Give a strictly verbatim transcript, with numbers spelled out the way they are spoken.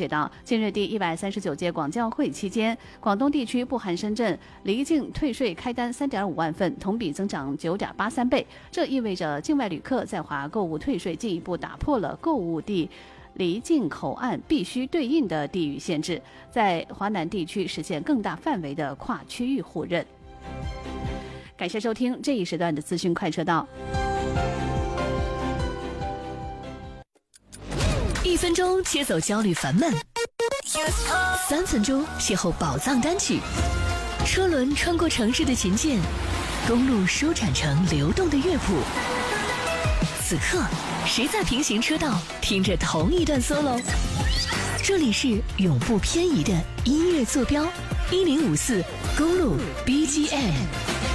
介到，近日第一百三十九届广交会期间，广东地区不含深圳离境退税开单 三点五万份，同比增长 九点八三倍。这意味着境外旅客在华购物退税进一步打破了购物地离境口岸必须对应的地域限制，在华南地区实现更大范围的跨区域互认。感谢收听这一时段的资讯快车道。 一分钟切走焦虑烦闷，三分钟邂逅宝藏单曲。车轮穿过城市的琴键，公路舒展成流动的乐谱。此刻，谁在平行车道听着同一段 solo？ 这里是永不偏移的音乐坐标，一零五四公路 B G M。